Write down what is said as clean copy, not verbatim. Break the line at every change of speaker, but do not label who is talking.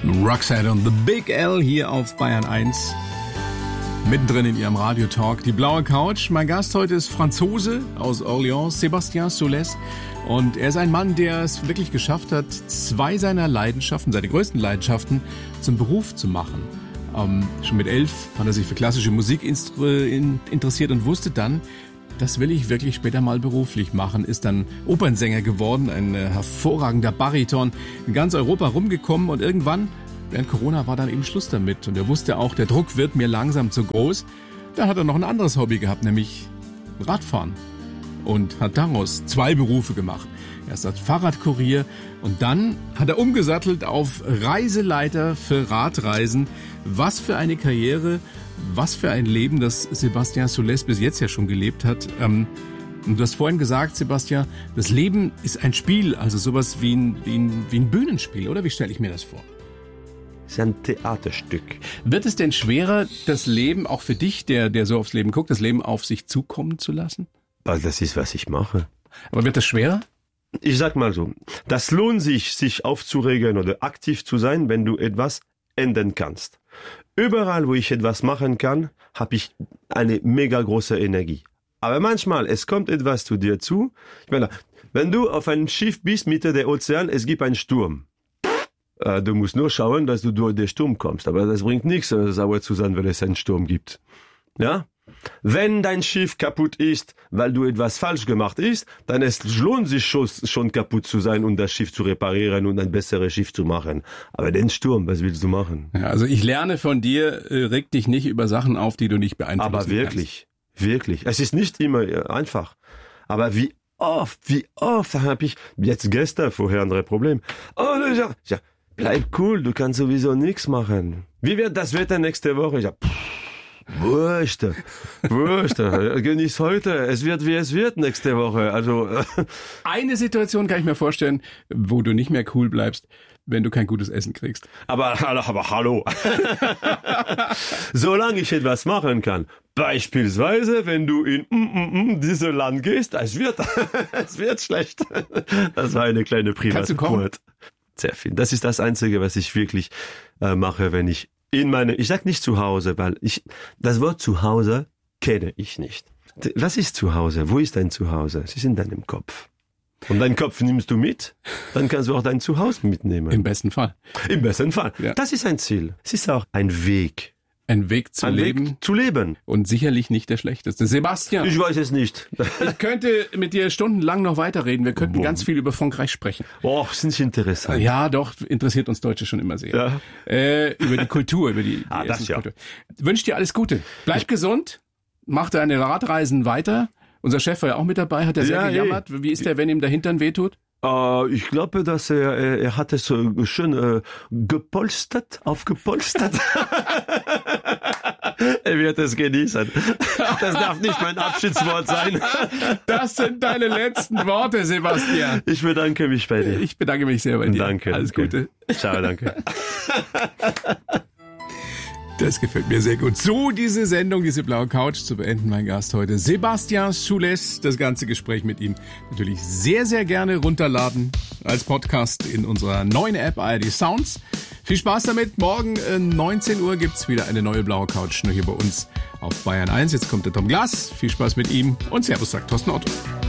Roxette und The Big L hier auf Bayern 1. Mittendrin in ihrem Radiotalk, die blaue Couch. Mein Gast heute ist Franzose aus Orléans, Sébastien Solès. Und er ist ein Mann, der es wirklich geschafft hat, zwei seiner Leidenschaften, seine größten Leidenschaften, zum Beruf zu machen. Schon mit 11 hat er sich für klassische Musik interessiert und wusste dann, das will ich wirklich später mal beruflich machen. Ist dann Opernsänger geworden, ein hervorragender Bariton, in ganz Europa rumgekommen und irgendwann, während Corona, war dann eben Schluss damit. Und er wusste auch, der Druck wird mir langsam zu groß. Dann hat er noch ein anderes Hobby gehabt, nämlich Radfahren. Und hat daraus 2 Berufe gemacht. Erst als Fahrradkurier und dann hat er umgesattelt auf Reiseleiter für Radreisen. Was für eine Karriere, was für ein Leben, das Sébastien Solès bis jetzt ja schon gelebt hat. Und du hast vorhin gesagt, Sébastien, das Leben ist ein Spiel, also sowas wie ein Bühnenspiel, oder? Wie stelle ich mir das vor?
Es ist ein Theaterstück.
Wird es denn schwerer, das Leben, auch für dich, der so aufs Leben guckt, das Leben auf sich zukommen zu lassen?
Also das ist, was ich mache.
Aber wird das schwerer?
Ich sag mal so, das lohnt sich aufzuregen oder aktiv zu sein, wenn du etwas ändern kannst. Überall, wo ich etwas machen kann, habe ich eine mega große Energie. Aber manchmal, es kommt etwas zu dir zu. Ich meine, wenn du auf einem Schiff bist, Mitte der Ozean, es gibt einen Sturm. Du musst nur schauen, dass du durch den Sturm kommst. Aber das bringt nichts, sauer zu sein, weil es einen Sturm gibt. Ja? Wenn dein Schiff kaputt ist, weil du etwas falsch gemacht hast, dann es lohnt sich schon kaputt zu sein und das Schiff zu reparieren und ein besseres Schiff zu machen. Aber den Sturm, was willst du machen?
Ja, also ich lerne von dir, reg dich nicht über Sachen auf, die du nicht beeinflussen kannst.
Aber wirklich, wirklich. Es ist nicht immer einfach. Aber wie oft habe ich, jetzt gestern vorher andere Problem. Oh, ja, bleib cool, du kannst sowieso nichts machen. Wie wird das Wetter nächste Woche? Ja, Wurscht, genieß heute. Es wird, wie es wird nächste Woche. Also
eine Situation kann ich mir vorstellen, wo du nicht mehr cool bleibst, wenn du kein gutes Essen kriegst.
Aber hallo. Solange ich etwas machen kann. Beispielsweise, wenn du in dieses Land gehst, es wird schlecht. Das war eine kleine Privatquote. Sehr viel. Das ist das Einzige, was ich wirklich mache, wenn ich ich sag nicht zu Hause, weil das Wort zu Hause kenne ich nicht. Was ist zu Hause? Wo ist dein Zuhause? Es ist in deinem Kopf. Und deinen Kopf nimmst du mit, dann kannst du auch dein Zuhause mitnehmen.
Im besten Fall.
Im besten Fall. Ja. Das ist ein Ziel. Es ist auch ein Weg.
Ein Weg zu leben.
Weg zu leben.
Und sicherlich nicht der schlechteste. Sébastien.
Ich weiß es nicht.
Ich könnte mit dir stundenlang noch weiterreden. Wir könnten ganz viel über Frankreich sprechen.
Oh, das ist interessant.
Ja, doch, interessiert uns Deutsche schon immer sehr. Ja. Über die Kultur, über die
das ja.
Kultur. Wünsche dir alles Gute. Bleib gesund. Mach deine Radreisen weiter. Unser Chef war ja auch mit dabei, hat er sehr gejammert. Wie ist der, wenn ihm der Hintern wehtut?
Ich glaube, dass er hat es so schön aufgepolstert. Er wird es genießen. Das darf nicht mein Abschiedswort sein.
Das sind deine letzten Worte, Sébastien.
Ich bedanke mich bei dir.
Ich bedanke mich sehr bei dir.
Danke.
Alles Gute.
Ciao, danke.
Das gefällt mir sehr gut. So diese Sendung, diese blaue Couch zu beenden. Mein Gast heute, Sébastien Solès. Das ganze Gespräch mit ihm natürlich sehr, sehr gerne runterladen als Podcast in unserer neuen App ARD Sounds. Viel Spaß damit. Morgen 19 Uhr gibt's wieder eine neue blaue Couch, nur hier bei uns auf Bayern 1. Jetzt kommt der Tom Glas. Viel Spaß mit ihm und Servus, sagt Thorsten Otto.